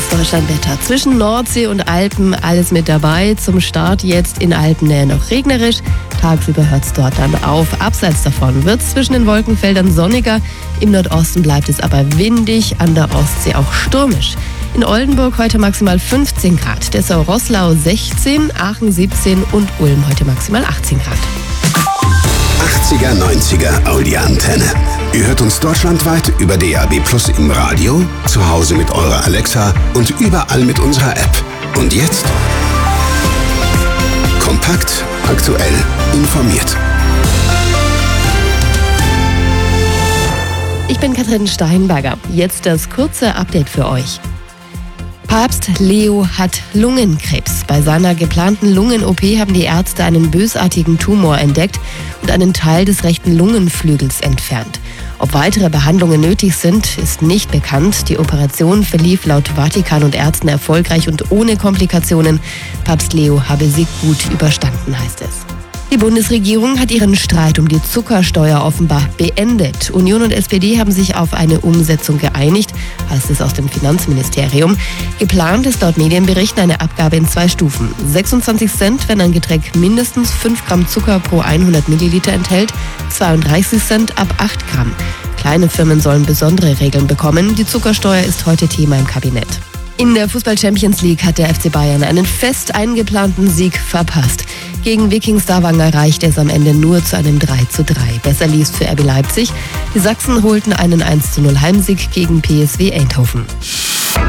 Deutschlandwetter. Zwischen Nordsee und Alpen alles mit dabei. Zum Start jetzt in Alpennähe noch regnerisch. Tagsüber hört es dort dann auf. Abseits davon wird es zwischen den Wolkenfeldern sonniger. Im Nordosten bleibt es aber windig, an der Ostsee auch stürmisch. In Oldenburg heute maximal 15 Grad, Dessau-Roßlau 16, Aachen 17 und Ulm heute maximal 18 Grad. 80er, 90er Audi-Antenne. Ihr hört uns deutschlandweit über DAB+ im Radio, zu Hause mit eurer Alexa und überall mit unserer App. Und jetzt? Kompakt, aktuell, informiert. Ich bin Katrin Steinberger. Jetzt das kurze Update für euch. Papst Leo hat Lungenkrebs. Bei seiner geplanten Lungen-OP haben die Ärzte einen bösartigen Tumor entdeckt und einen Teil des rechten Lungenflügels entfernt. Ob weitere Behandlungen nötig sind, ist nicht bekannt. Die Operation verlief laut Vatikan und Ärzten erfolgreich und ohne Komplikationen. Papst Leo habe sie gut überstanden, heißt es. Die Bundesregierung hat ihren Streit um die Zuckersteuer offenbar beendet. Union und SPD haben sich auf eine Umsetzung geeinigt, heißt es aus dem Finanzministerium. Geplant ist laut Medienberichten eine Abgabe in 2 Stufen. 26 Cent, wenn ein Getränk mindestens 5 Gramm Zucker pro 100 Milliliter enthält, 32 Cent ab 8 Gramm. Kleine Firmen sollen besondere Regeln bekommen. Die Zuckersteuer ist heute Thema im Kabinett. In der Fußball-Champions League hat der FC Bayern einen fest eingeplanten Sieg verpasst. Gegen Wiking Stavanger reichte es am Ende nur zu einem 3:3. Besser lief es für RB Leipzig. Die Sachsen holten einen 1:0 Heimsieg gegen PSV Eindhoven.